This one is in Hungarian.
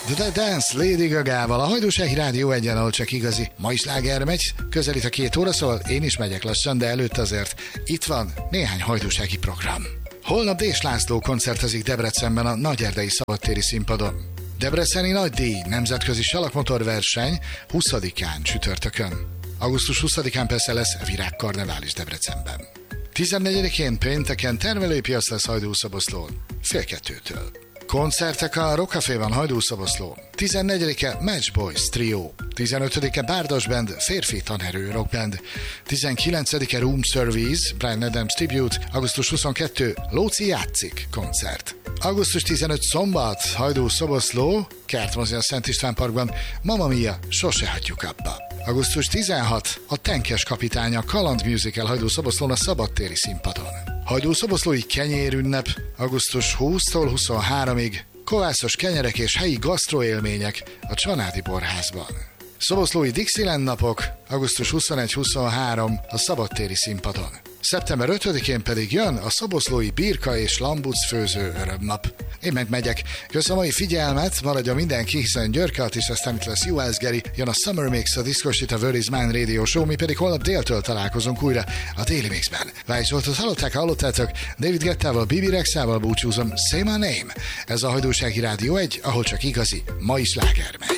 The Dance Lady Gagával, a Hajdúsági Rádió egyen, ahol csak igazi mai sláger megy, közelít a 2 óra, szóval én is megyek lassan, de előtt azért itt van néhány hajdúsági program. Holnap Dés László koncertezik Debrecenben a Nagyerdei szabadtéri színpadon. Debreceni Nagydíj nemzetközi salakmotorverseny 20-án csütörtökön. Augusztus 20-án persze lesz virágkarnevál is Debrecenben. 14-én pénteken termelőpiac lesz Hajdúszoboszlón, fél 2-től. Koncertek a Rock Caféban Hajdúszoboszlón. 14-e Match Boys Trio. 15-e Bárdos Band, férfi tanerő rockband. 19-e Room Service, Bryan Adams Tribute. Augusztus 22 Lóci játszik koncert. Augusztus 15 szombat Hajdúszoboszló, Kertmozi a Szent István Parkban. Mamma Mia, sose hagyjuk abba. Augusztus 16 a Tenkes kapitánya Kaland Musical Hajdúszoboszlón a szabadtéri színpadon. Hajdúszoboszlói kenyérünnep augusztus 20-tól 23-ig, kovászos kenyerek és helyi gasztroélmények a Csanádi Borházban. Szoboszlói Dixieland napok augusztus 21-23 a szabadtéri színpadon. Szeptember 5-én pedig jön a szoboszlói birka és lambuc főző örömnap. Én megmegyek. Köszönöm a mai figyelmet, maradjon mindenki, hiszen Györke Attis, aztán itt lesz US Geri, jön a Summer Mix, a Discos itt a Where is Mine Radio Show, mi pedig holnap déltől találkozunk újra a Daily Mixben. Vájs Zsoltot hallottátok, David Gettával, Bibi Rexával búcsúzom, Say My Name. Ez a Hajdúsági Rádió 1, ahol csak igazi mai sláger megy.